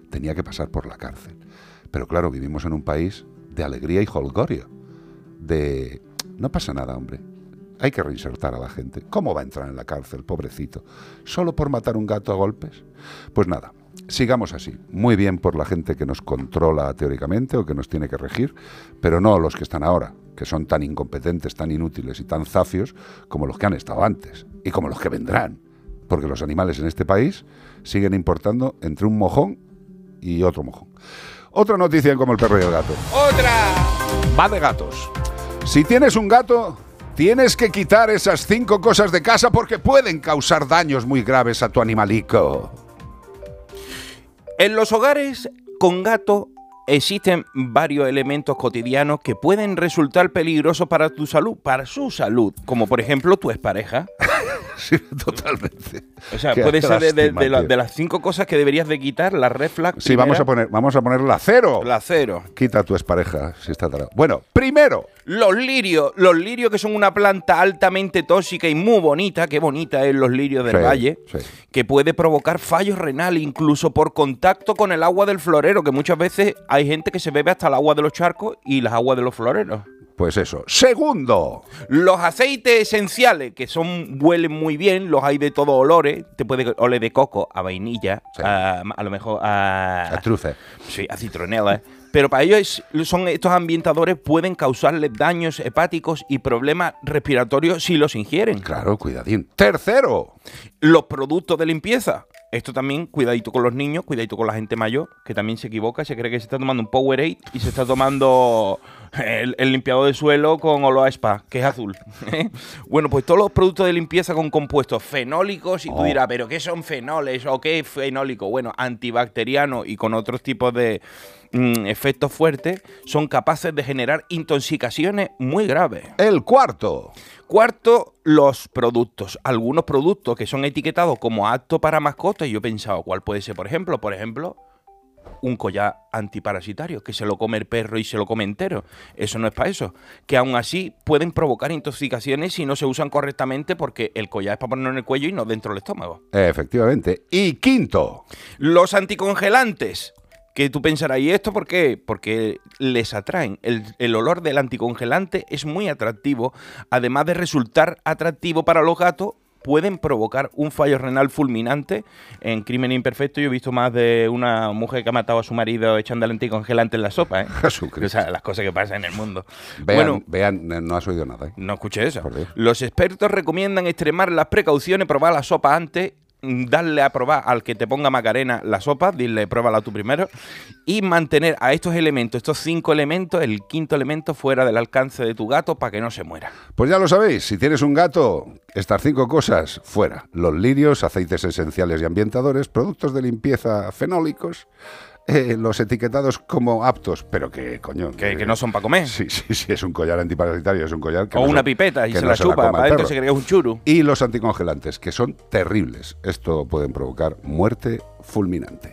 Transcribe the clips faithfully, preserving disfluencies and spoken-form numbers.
tenía que pasar por la cárcel. Pero claro, vivimos en un país de alegría y jolgorio. De... no pasa nada, hombre. Hay que reinsertar a la gente. ¿Cómo va a entrar en la cárcel, pobrecito? ¿Solo por matar un gato a golpes? Pues nada, sigamos así. Muy bien por la gente que nos controla teóricamente o que nos tiene que regir, pero no los que están ahora, que son tan incompetentes, tan inútiles y tan zafios como los que han estado antes y como los que vendrán. Porque los animales en este país siguen importando entre un mojón y otro mojón. Otra noticia en Como el perro y el gato. ¡Otra! Va de gatos. Si tienes un gato, tienes que quitar esas cinco cosas de casa porque pueden causar daños muy graves a tu animalico. En los hogares con gato existen varios elementos cotidianos que pueden resultar peligrosos para tu salud, para su salud, como por ejemplo tu expareja. Sí, totalmente. O sea, Qué puede ser de, de, lástima, de, la, tío. de las cinco cosas que deberías de quitar, la red flag. Sí, vamos a poner, vamos a poner la cero. La cero. Quita a tu expareja si está tarado. Bueno, primero, Los lirios, los lirios que son una planta altamente tóxica y muy bonita, qué bonita es los lirios del Sí, valle, sí. que puede provocar fallos renales incluso por contacto con el agua del florero, que muchas veces hay gente que se bebe hasta el agua de los charcos y las aguas de los floreros. pues eso. Segundo, Los aceites esenciales, que son huelen muy bien, los hay de todos olores, te puede oler de coco a vainilla, Sí. a, a lo mejor a... la trufe. Sí, a citronela. Pero para ellos es- son estos ambientadores pueden causarles daños hepáticos y problemas respiratorios si los ingieren. Claro, cuidadín. Tercero, Los productos de limpieza. Esto también, cuidadito con los niños, cuidadito con la gente mayor, que también se equivoca, se cree que se está tomando un Powerade y se está tomando el, el limpiador de suelo con olor a spa, que es azul. Bueno, pues todos los productos de limpieza con compuestos fenólicos, y tú Oh. dirás, ¿pero qué son fenoles o qué es fenólico? Bueno, antibacterianos y con otros tipos de mm, efectos fuertes, son capaces de generar intoxicaciones muy graves. el cuarto, Cuarto, los productos. Algunos productos que son etiquetados como apto para mascotas, y yo he pensado, ¿cuál puede ser? Por ejemplo, por ejemplo, un collar antiparasitario, que se lo come el perro y se lo come entero. Eso no es para eso. Que aún así pueden provocar intoxicaciones si no se usan correctamente, porque el collar es para ponerlo en el cuello y no dentro del estómago. efectivamente. Y quinto, Los anticongelantes. Que tú pensarás, ¿y esto por qué? Porque les atraen. El, el olor del anticongelante es muy atractivo. Además de resultar atractivo para los gatos, pueden provocar un fallo renal fulminante. En Crimen Imperfecto yo he visto más de una mujer que ha matado a su marido echando el anticongelante en la sopa, ¿eh? Jesucristo. O sea, las cosas que pasan en el mundo. Vean, Bueno, vean, no has oído nada, ¿eh? no escuché eso. Por Dios. Los expertos recomiendan extremar las precauciones, probar la sopa antes, mm, darle a probar al que te ponga Macarena la sopa, dile, pruébala tú primero, y mantener a estos elementos, estos cinco elementos, el quinto elemento fuera del alcance de tu gato para que no se muera. Pues ya lo sabéis, si tienes un gato, estas cinco cosas fuera. Los lirios, aceites esenciales y ambientadores, productos de limpieza fenólicos, eh, los etiquetados como aptos, pero que, coño... Que, que no son para comer. Sí, sí, sí, es un collar antiparasitario, es un collar que O no una se- pipeta y que se no la se chupa, coma el para adentro perro. se cree que es un churu. Y los anticongelantes, que son terribles. Esto pueden provocar muerte fulminante.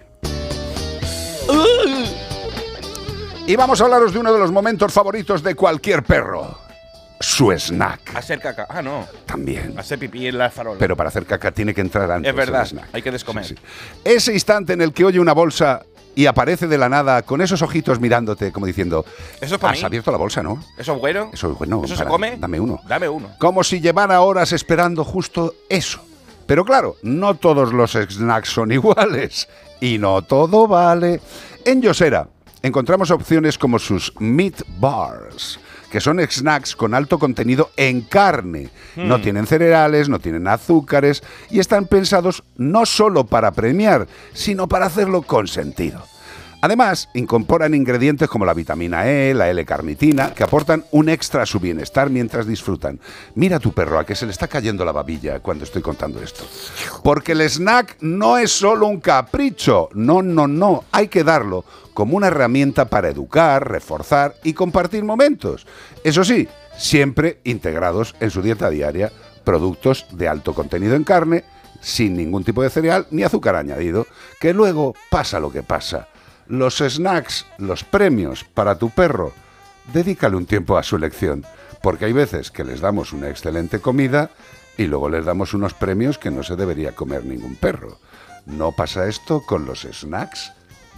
Y vamos a hablaros de uno de los momentos favoritos de cualquier perro. Su snack. Hacer caca. Ah, no. También. Hacer pipí en la farola. Pero para hacer caca tiene que entrar antes. Es verdad, el snack. hay que descomer. Sí, sí. Ese instante en el que oye una bolsa y aparece de la nada con esos ojitos mirándote como diciendo, Eso es para has mí. abierto la bolsa, ¿no? ¿Eso es bueno? Eso es bueno. ¿Eso se para- come? Dame uno. Dame uno. Como si llevara horas esperando justo eso. Pero claro, no todos los snacks son iguales. Y no todo vale. En Yosera encontramos opciones como sus Meat Bars, que son snacks con alto contenido en carne. No tienen cereales, no tienen azúcares y están pensados no solo para premiar, sino para hacerlo con sentido. Además, incorporan ingredientes como la vitamina E, la L-carnitina, que aportan un extra a su bienestar mientras disfrutan. Mira a tu perro, a que se le está cayendo la babilla cuando estoy contando esto. Porque el snack no es solo un capricho. No, no, no. Hay que darlo como una herramienta para educar, reforzar y compartir momentos. Eso sí, siempre integrados en su dieta diaria, productos de alto contenido en carne, sin ningún tipo de cereal ni azúcar añadido, que luego pasa lo que pasa. Los snacks, los premios para tu perro, dedícale un tiempo a su elección, porque hay veces que les damos una excelente comida y luego les damos unos premios que no se debería comer ningún perro. ¿No pasa esto con los snacks?